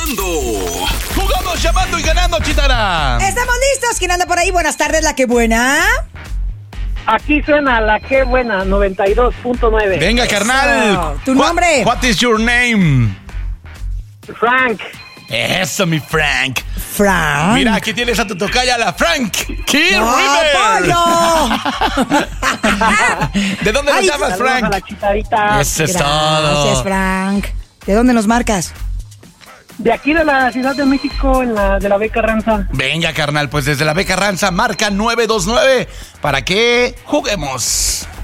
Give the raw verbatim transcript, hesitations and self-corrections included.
ganando. Jugamos llamando y ganando, Chitara. Estamos listos. ¿Quién anda por ahí? Buenas tardes, la que buena. Aquí suena la que buena, noventa y dos punto nueve. Venga, carnal. Eso. ¿Tu What- nombre? What is your name? Frank. Eso, mi Frank. Frank. Mira, aquí tienes a tu tocaya, la Frank Key ¡No, River. pollo! ¿De dónde nos Ay, llamas, Saludos a Frank? la chitarita. Eso es Gracias, todo. Frank. ¿De dónde nos marcas? De aquí de la Ciudad de México, en la de la B. Carranza. Venga, carnal, pues desde la B. Carranza, marca nueve dos nueve para que juguemos.